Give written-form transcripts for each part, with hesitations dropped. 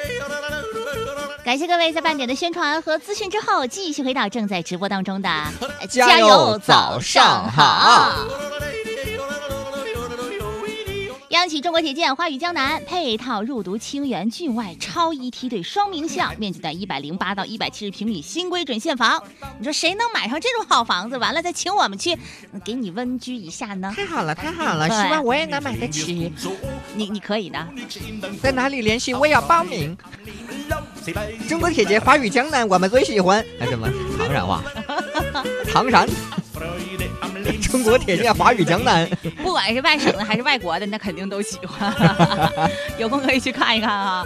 感谢各位在半点的宣传和资讯之后，继续回到正在直播当中的加油早上好。 央企中国铁建花语江南配套入读清源郡外超一梯队双名校，面积在108到170平米新规准现房。你说谁能买上这种好房子？完了再请我们去给你温居一下呢？ 太好了，太好了，希望我也能买得起。 你可以的。 在哪里联系？我要报名。中国铁建花语江南，我们最喜欢什么唐山话？唐山。中国铁建华语江南， 不管是外省的还是外国的，那肯定都喜欢。有空可以去看一看啊。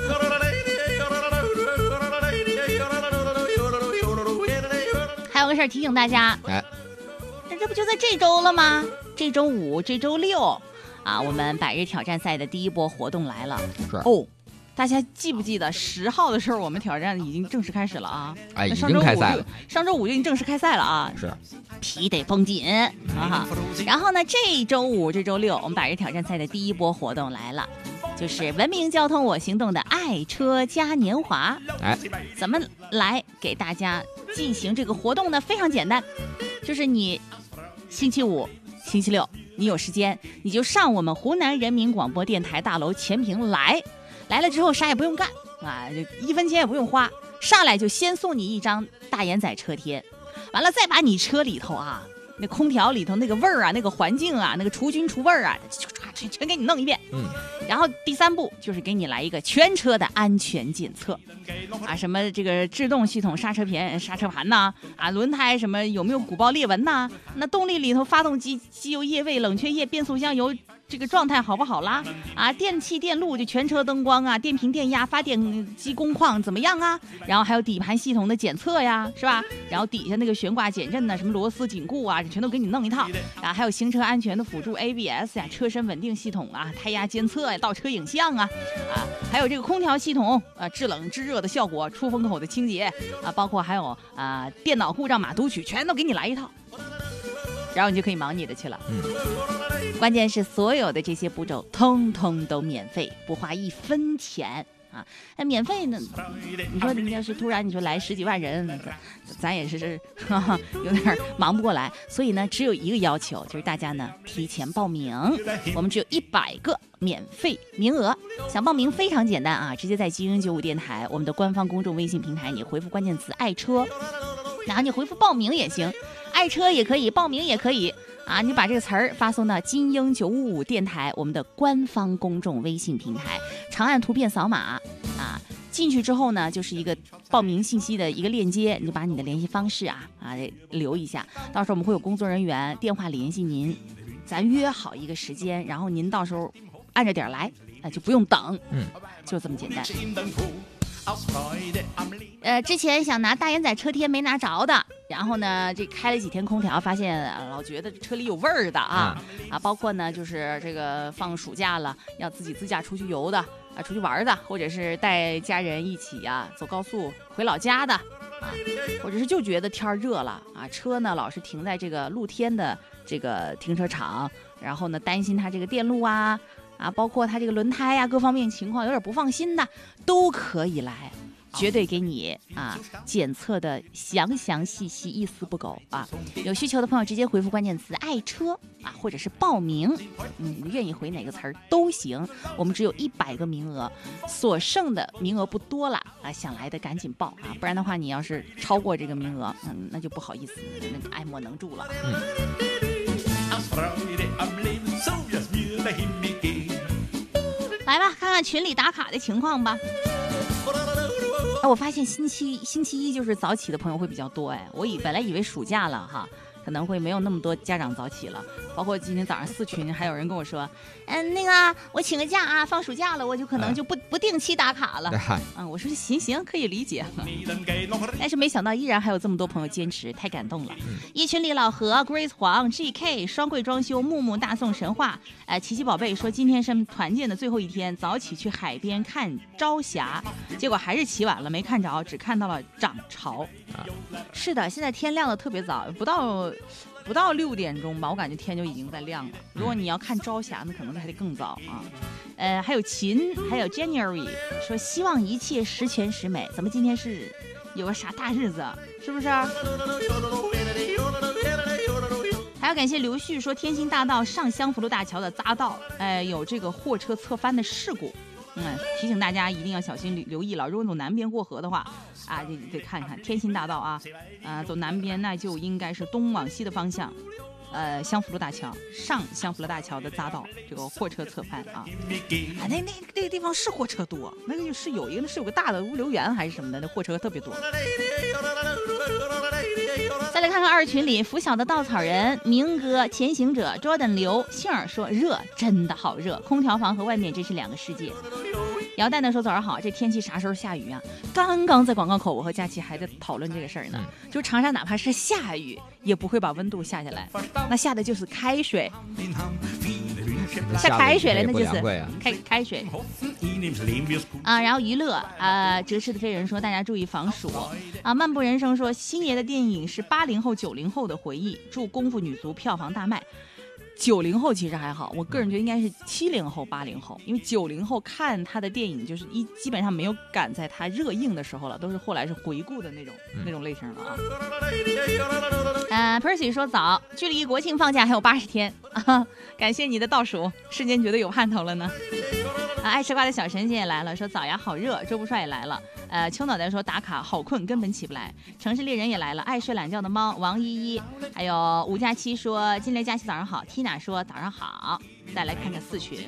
还有个事儿提醒大家，这不就在这周了吗？这周五、这周六啊，我们百日挑战赛的第一波活动来了。哦。大家记不记得10号的时候，我们挑战已经正式开始了啊！ 已经开赛了， 上周五就已经正式开赛了啊！ 是， 皮得绷紧啊！然后呢，这周五、这周六，我们百日挑战赛的第一波活动来了，就是文明交通我行动的爱车嘉年华。怎么来给大家进行这个活动呢？非常简单，就是你星期五、星期六你有时间，你就上我们湖南人民广播电台大楼前屏来了之后啥也不用干啊，就1分钱也不用花，上来就先送你一张大眼仔车贴，完了再把你车里头啊，那空调里头那个味儿啊，那个环境啊，那个除菌除味儿啊，全给你弄一遍。然后第3步就是给你来一个全车的安全检测啊，什么这个制动系统、刹车盘呐，啊，轮胎什么有没有鼓包裂纹呐，那动力里头发动机机油液位、冷却液、变速箱油这个状态好不好啦？啊，电器电路就全车灯光啊，电瓶电压、发电机工况怎么样啊？然后还有底盘系统的检测呀，是吧？然后底下那个悬挂减震呢，什么螺丝紧固啊，全都给你弄一套啊。还有行车安全的辅助 ABS 呀，车身稳定系统啊，胎压监测呀，倒车影像啊，还有这个空调系统啊，制冷制热的效果，出风口的清洁啊，包括还有电脑故障码读取，全都给你来一套。然后你就可以忙你的去了。关键是所有的这些步骤通通都免费，不花1分钱啊！那免费呢？你说你要是突然你说来10几万人，咱也是有点忙不过来。所以呢，只有一个要求，就是大家呢提前报名。我们只有100个免费名额，想报名非常简单啊，直接在精英95电台我们的官方公众微信平台，你回复关键词爱车，然后你回复报名也行，爱车也可以，报名也可以啊，你把这个词儿发送到精英955电台我们的官方公众微信平台，长按图片扫码啊，进去之后呢，就是一个报名信息的一个链接，你就把你的联系方式留一下，到时候我们会有工作人员电话联系您，咱约好一个时间，然后您到时候按着点来，就不用等，就这么简单。之前想拿大眼仔车贴没拿着的，然后呢，这开了几天空调，发现老觉得车里有味儿的包括呢，就是这个放暑假了，要自己自驾出去游的出去玩的，或者是带家人一起走高速回老家的或者是就觉得天热了车呢老是停在这个露天的这个停车场，然后呢担心它这个电路包括它这个轮胎各方面情况有点不放心的，都可以来，绝对给你检测的详详细细，一丝不苟有需求的朋友直接回复关键词爱车或者是报名，你愿意回哪个词儿都行。我们只有100个名额，所剩的名额不多了想来的赶紧报不然的话你要是超过这个名额那就不好意思，那爱莫能助了。来吧，看看群里打卡的情况吧。我发现星期一就是早起的朋友会比较多我本来以为暑假了可能会没有那么多家长早起了，包括今天早上4群还有人跟我说，那个我请个假放暑假了，我就可能就不定期打卡了。我说行可以理解，但是没想到依然还有这么多朋友坚持，太感动了。一群里老何、Grace 黄、GK、双柜装修、木木大宋神话，琪琪宝贝说今天是团建的最后一天，早起去海边看朝霞，结果还是起晚了，没看着，只看到了涨潮。是的，现在天亮的特别早，不到不到6点钟吧，我感觉天就已经在亮了。如果你要看朝霞，那可能还得更早啊。还有秦，还有 January 说希望一切十全十美。咱们今天是有个啥大日子，是不是？还要感谢刘旭说天津大道上香福路大桥的匝道，有这个货车侧翻的事故。提醒大家一定要小心留意了。如果走南边过河的话，啊，得看看天心大道啊，走南边那就应该是东往西的方向，香福路大桥上香福路大桥的匝道，这个货车侧翻啊，那个地方是货车多，那个是有有个大的物流园还是什么的，那货车特别多。再来看看二群里拂晓的稻草人、明哥、前行者、Jordan 刘杏儿说热，真的好热，空调房和外面真是两个世界。姚蛋蛋说早上好，这天气啥时候下雨啊？刚刚在广告口，我和佳琪还在讨论这个事儿呢。就长沙哪怕是下雨，也不会把温度下下来，那下的就是开水，下开水了，那就是开水啊。然后娱乐折翅的飞人说大家注意防暑啊。漫步人生说星爷的电影是80后90后的回忆，祝功夫女足票房大卖。90后其实还好，我个人觉得应该是70后80后，因为90后看他的电影就是基本上没有赶在他热映的时候了，都是后来是回顾的那种类型了啊。Percy 说早，距离国庆放假还有80天啊，感谢你的倒数，瞬间觉得有盼头了呢。爱吃瓜的小神仙也来了，说早呀好热。周不帅也来了，秋脑袋说打卡好困，根本起不来。城市猎人也来了，爱睡懒觉的猫王依依，还有5+7说金雷佳琪早上好。Tina 说早上好。再来看看4群，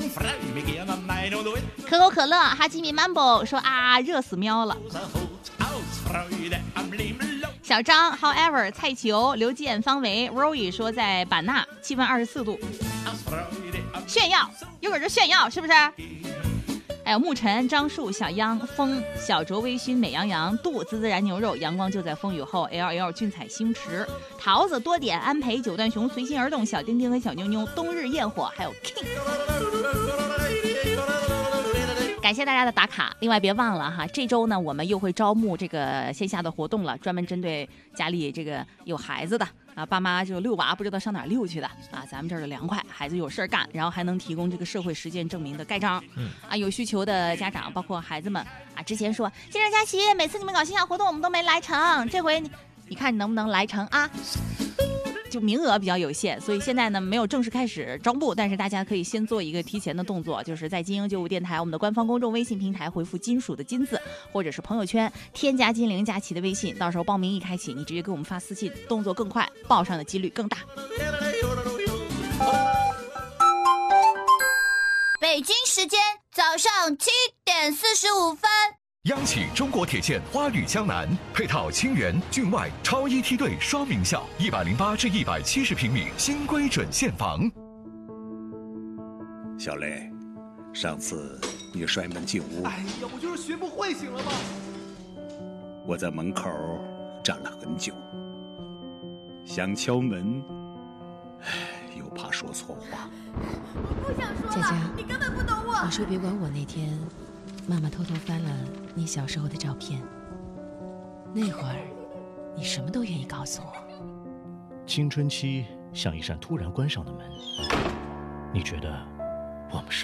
可口可乐哈基米 Mambo 说啊热死喵了。小张 However 蔡球刘健方维 Roy 说在版纳气温24度，炫耀有点就炫耀是不是？还有沐晨张树小央风小卓微醺美羊羊杜孜孜然牛肉阳光就在风雨后 LL 俊彩星驰桃子多点安培九段熊随心而动小丁丁和小妞妞冬日焰火还有 King。感谢大家的打卡，另外别忘了哈，这周呢我们又会招募这个线下的活动了，专门针对家里这个有孩子的啊，爸妈就遛娃不知道上哪遛去的啊，咱们这儿的凉快，孩子有事干，然后还能提供这个社会实践证明的盖章，啊，有需求的家长包括孩子们啊，之前说金正佳琪每次你们搞线下活动我们都没来成，这回你看你能不能来成啊？就名额比较有限，所以现在呢没有正式开始招募，但是大家可以先做一个提前的动作，就是在金鹰95电台我们的官方公众微信平台回复金属的金字，或者是朋友圈添加金陵佳琪的微信，到时候报名一开启，你直接给我们发私信，动作更快，报上的几率更大。 北京时间早上7点45分。 央企中国铁建花旅江南，配套清源、郡外超一梯队双名校，108至170平米新规准现房。 小雷，上次你摔门进屋， 哎呀，我就是学不会，行了吗？ 我在门口站了很久，想敲门，又怕说错话。 我不想说了， 佳佳， 你根本不懂我。 你说别管我那天，妈妈偷偷翻了你小时候的照片，那会儿你什么都愿意告诉我。 青春期像一扇突然关上的门，你觉得我们什